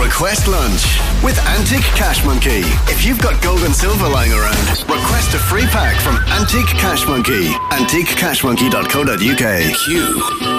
Request lunch with Antique Cash Monkey. If you've got gold and silver lying around, request a free pack from Antique Cash Monkey. AntiqueCashMonkey.co.uk. Q